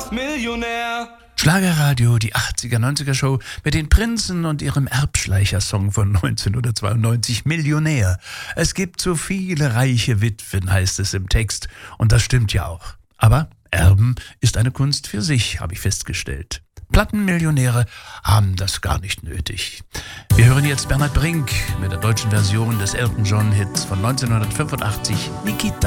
fast Millionär. Schlagerradio, die 80er, 90er Show mit den Prinzen und ihrem Erbschleicher-Song von 1992, Millionär. Es gibt so viele reiche Witwen, heißt es im Text. Und das stimmt ja auch. Aber Erben ist eine Kunst für sich, habe ich festgestellt. Plattenmillionäre haben das gar nicht nötig. Wir hören jetzt Bernhard Brink mit der deutschen Version des Elton John-Hits von 1985, Nikita.